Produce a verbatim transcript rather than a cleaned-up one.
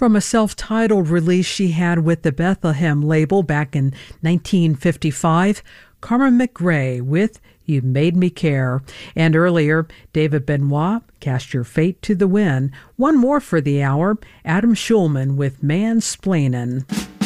From a self-titled release she had with the Bethlehem label back in nineteen fifty-five, Carmen McRae with You Made Me Care. And earlier, David Benoit, Cast Your Fate to the Wind. One more for the hour, Adam Schulman with Mansplainin'.